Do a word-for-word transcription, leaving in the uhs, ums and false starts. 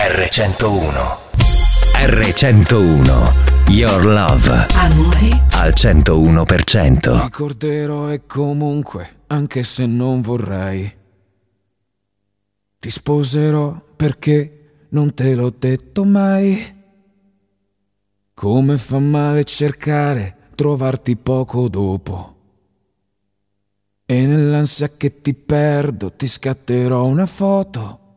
erre centouno. erre centouno. Your love. Amore. Al centouno per cento. Ricorderò e comunque, anche se non vorrei, ti sposerò perché non te l'ho detto mai. Come fa male cercare, trovarti poco dopo. E nell'ansia che ti perdo ti scatterò una foto